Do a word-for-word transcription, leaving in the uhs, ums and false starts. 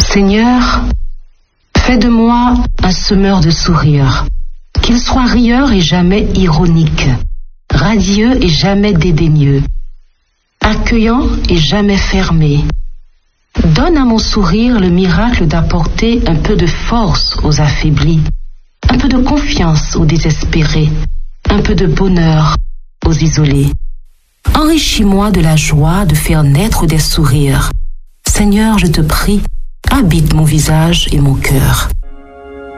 Seigneur, fais de moi un semeur de sourires, qu'il soit rieur et jamais ironique, radieux et jamais dédaigneux, accueillant et jamais fermé. Donne à mon sourire le miracle d'apporter un peu de force aux affaiblis, un peu de confiance aux désespérés, un peu de bonheur aux isolés. Enrichis-moi de la joie de faire naître des sourires. Seigneur, je te prie, habite mon visage et mon cœur.